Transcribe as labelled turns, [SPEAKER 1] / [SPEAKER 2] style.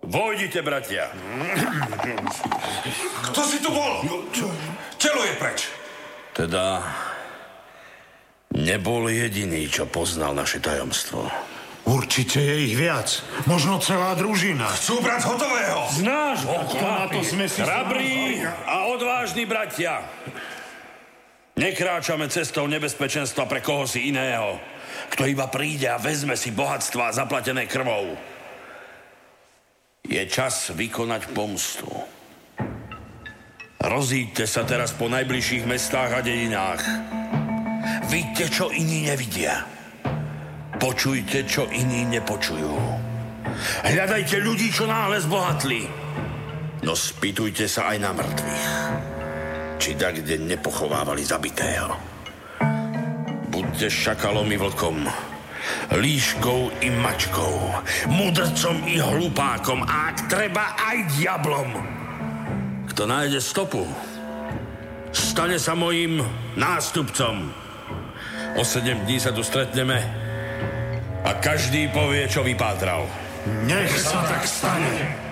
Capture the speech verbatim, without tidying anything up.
[SPEAKER 1] Vojdite, bratia.
[SPEAKER 2] Kto si tu bol? Telo je preč.
[SPEAKER 1] Teda nebol jediný, čo poznal naše tajomstvo.
[SPEAKER 3] Určite je ich viac. Možno celá družina.
[SPEAKER 2] Chcú brať hotového.
[SPEAKER 4] Z nášho
[SPEAKER 3] Na to sme si...
[SPEAKER 1] Hrabrí a odvážni bratia. Nekráčame cestou nebezpečenstva pre kohosi iného, kto iba príde a vezme si bohatstva zaplatené krvou. Je čas vykonať pomstu. Rozíďte sa teraz po najbližších mestách a dedinách. Vidíte, čo iní nevidia. Počujte, čo iní nepočujú. Hľadajte ľudí, čo náhle zbohatli. No spýtujte sa aj na mŕtvych. Či tak, kde nepochovávali zabitého. Buďte šakalom i vlkom, líškou i mačkou, mudrcom i hlupákom a ak treba aj diablom. Kto nájde stopu, stane sa mojím nástupcom. O sedem dní sa tu stretneme a každý povie, čo vypátral.
[SPEAKER 3] Nech sa tak stane.